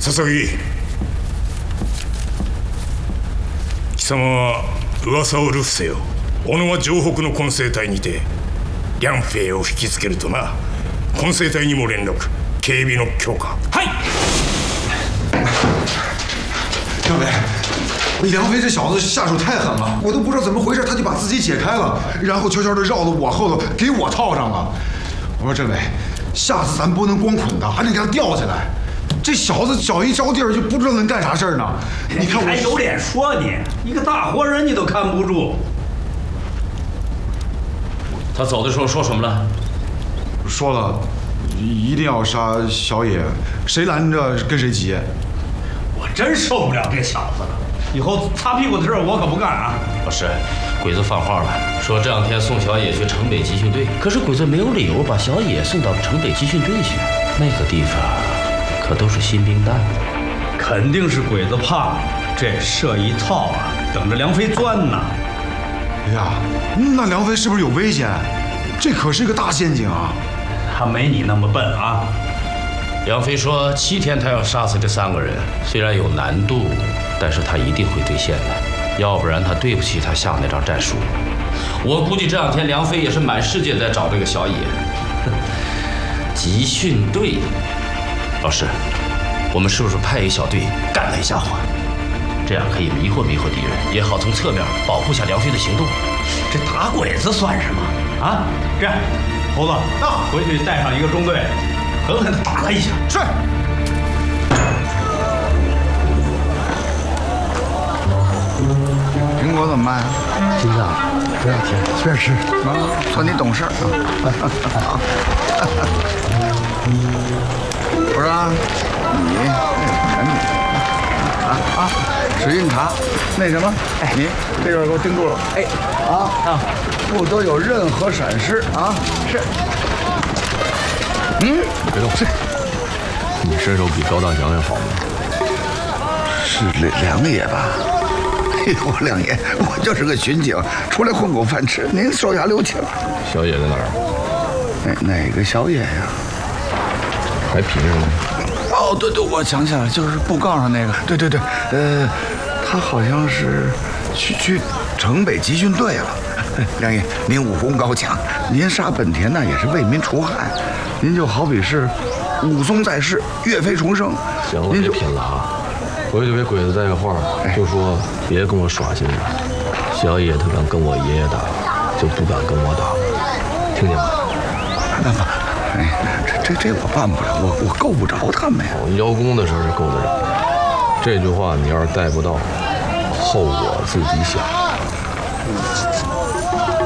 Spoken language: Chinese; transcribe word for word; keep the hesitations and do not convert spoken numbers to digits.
木貴様は噂を流布せよ。小野は城北の混成隊にて梁平を引きつけるとな。混成隊にも連絡、警備の強化。 嗨， 政委，梁飞这小子下手太狠了，我都不知道怎么回事，他就把自己解开了，然后悄悄地绕到我后头给我套上了。我说政委，下次咱不能光捆他，还得给他吊起来。这小子脚一着地儿就不知道能干啥事儿呢。你看我还有脸说你？一个大活人你都看不住。 他走的时候说什么了？ 说了，一定要杀小野，谁拦着跟谁急。 我真受不了这小子了，以后擦屁股的事我可不干啊！ 老师，鬼子放话了，说这两天送小野去城北集训队。可是鬼子没有理由把小野送到城北集训队去，那个地方可都是新兵蛋。 肯定是鬼子怕这设一套啊，等着梁飞钻呢。 哎呀，那梁飞是不是有危险？这可是个大陷阱啊！ 他没你那么笨啊！ 梁飞说七天他要杀死这三个人，虽然有难度，但是他一定会兑现的，要不然他对不起他下那张战书。我估计这两天梁飞也是满世界在找这个小野。集训队，老师，我们是不是派一小队干他一下话？这样可以迷惑迷惑敌人，也好从侧面保护下梁飞的行动。 这打鬼子算什么啊？这样，猴子，到回去带上一个中队，狠狠地打他一下。 是。 苹果怎么办？ 金子啊，不要钱，随便吃。 啊，算你懂事儿啊。不是啊，你赶紧啊啊，水印茶，那什么，哎，你这边给我盯住了。哎，啊啊，不得有任何闪失啊。是。嗯， 别动。是。你身手比高大强要好吗？ 是梁梁爷吧？哎呦，梁爷，我就是个巡警，出来混口饭吃，您手下留情。 小野在哪儿？ 哪哪个小野呀？ 还皮着呢。 哦，对对，我想起来了，就是布告上那个。对对对，呃，他好像是去去城北集训队了。梁爷，您武功高强，您杀本田那也是为民除害，您就好比是武松在世，岳飞重生。 行了，别拼了啊！回去给鬼子带个话，就说别跟我耍心眼。小野他敢跟我爷爷打，就不敢跟我打，听见吗？ 那不，哎，这这这我办不了，我我够不着他们呀。 邀功的事是够得着，这句话你要是带不到，后果自己想。